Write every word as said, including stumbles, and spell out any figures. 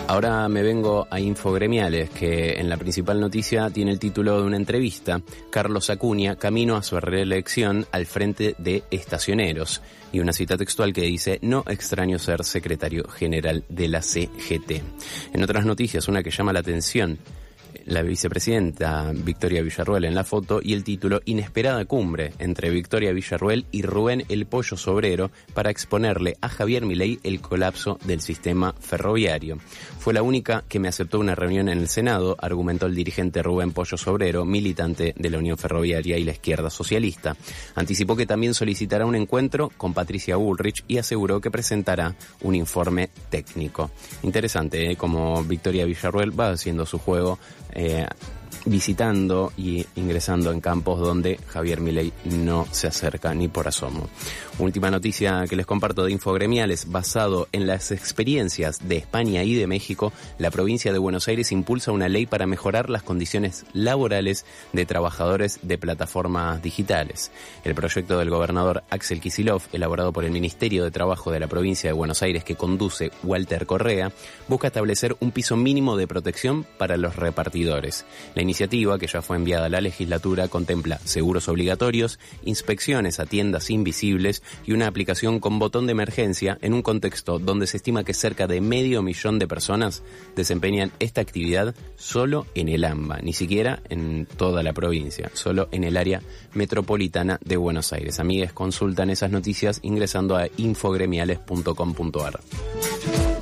Ahora me vengo a Infogremiales, que en la principal noticia tiene el título de una entrevista. Carlos Acuña, camino a su reelección al frente de Estacioneros. Y una cita textual que dice: no extraño ser secretario general de la C G T. En otras noticias, una que llama la atención: la vicepresidenta Victoria Villarruel en la foto y el título: inesperada cumbre entre Victoria Villarruel y Rubén el Pollo Sobrero para exponerle a Javier Milei el colapso del sistema ferroviario. Fue la única que me aceptó una reunión en el Senado, argumentó el dirigente Rubén Pollo Sobrero, militante de la Unión Ferroviaria y la izquierda socialista. Anticipó que también solicitará un encuentro con Patricia Bullrich y aseguró que presentará un informe técnico. Interesante, ¿eh? Como Victoria Villarruel va haciendo su juego, Eh, visitando y ingresando en campos donde Javier Milei no se acerca ni por asomo. Última noticia que les comparto de Infogremiales: basado en las experiencias de España y de México, la provincia de Buenos Aires impulsa una ley para mejorar las condiciones laborales de trabajadores de plataformas digitales. El proyecto del gobernador Axel Kicillof, elaborado por el Ministerio de Trabajo de la provincia de Buenos Aires, que conduce Walter Correa, busca establecer un piso mínimo de protección para los repartidores. La iniciativa, que ya fue enviada a la legislatura, contempla seguros obligatorios, inspecciones a tiendas invisibles y una aplicación con botón de emergencia en un contexto donde se estima que cerca de medio millón de personas desempeñan esta actividad solo en el AMBA, ni siquiera en toda la provincia, solo en el área metropolitana de Buenos Aires. Amigues, consultan esas noticias ingresando a infogremiales punto com punto ar.